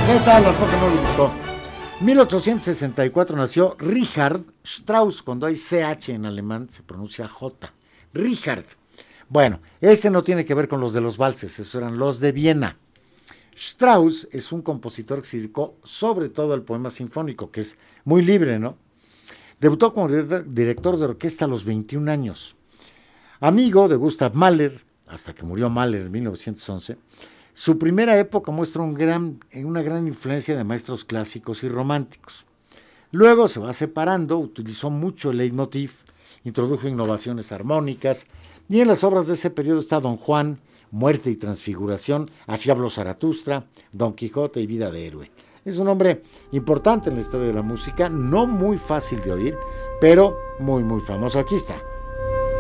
¿Qué tal? ¿A poco no le gustó? 1864 nació Richard Strauss. Cuando hay CH en alemán se pronuncia J. Richard. Bueno, este no tiene que ver con los de los valses, esos eran los de Viena. Strauss es un compositor que se dedicó sobre todo al poema sinfónico, que es muy libre, ¿no? Debutó como director de orquesta a los 21 años. Amigo de Gustav Mahler, hasta que murió Mahler en 1911, su primera época muestra una gran influencia de maestros clásicos y románticos. Luego se va separando, utilizó mucho el leitmotiv, introdujo innovaciones armónicas, y en las obras de ese periodo está Don Juan, Muerte y Transfiguración, Así habló Zaratustra, Don Quijote y Vida de Héroe. Es un hombre importante en la historia de la música, no muy fácil de oír, pero muy, muy famoso. Aquí está.